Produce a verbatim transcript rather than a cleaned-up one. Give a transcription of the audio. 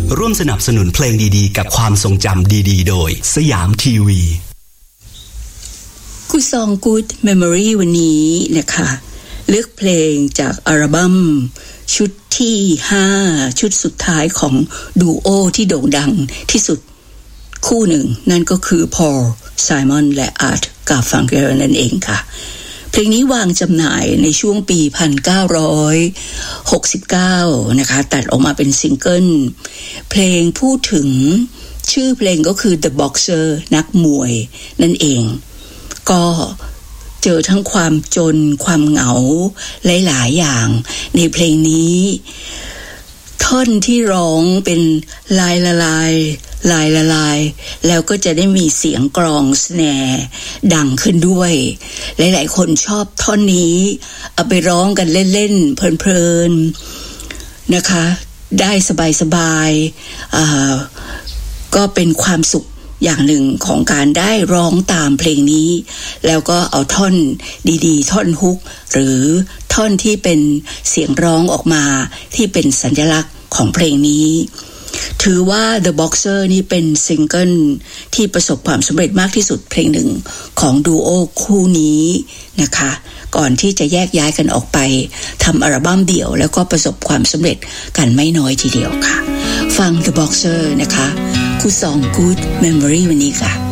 ร่วมสนับสนุนเพลงดีๆกับความทรงจำดีๆโดยสยามทีวีกูซองกู๊ดเมมโมรี่วันนี้นะคะเลือกเพลงจากอัลบั้มชุดที่ห้าชุดสุดท้ายของดูโอที่โด่งดังที่สุดคู่หนึ่งนั่นก็คือพอล ไซมอนและอาร์ต กาฟังเกลนั่นเองค่ะเพลงนี้วางจำหน่ายในช่วงปีหนึ่งพันเก้าร้อยหกสิบเก้านะคะตัดออกมาเป็นซิงเกิลเพลงพูดถึงชื่อเพลงก็คือ The Boxer นักมวยนั่นเองก็เจอทั้งความจนความเหงาหลายๆอย่างในเพลงนี้ท่อนที่ร้องเป็นลายละลายลายละลายแล้วก็จะได้มีเสียงกลองสแนร์ดังขึ้นด้วยหลายๆคนชอบท่อนนี้เอาไปร้องกันเล่นๆเพลินๆนะคะได้สบายๆอ่าก็เป็นความสุขอย่างหนึ่งของการได้ร้องตามเพลงนี้แล้วก็เอาท่อนดีๆท่อนฮุกหรือท่อนที่เป็นเสียงร้องออกมาที่เป็นสัญลักษณ์ของเพลงนี้ถือว่า The Boxer นี่เป็นซิงเกิลที่ประสบความสำเร็จมากที่สุดเพลงหนึ่งของดูโอคู่นี้นะคะก่อนที่จะแยกย้ายกันออกไปทำอัลบั้มเดี่ยวแล้วก็ประสบความสำเร็จกันไม่น้อยทีเดียวค่ะฟัง The Boxer นะคะคู่สอง Good Memory วันนี้ค่ะ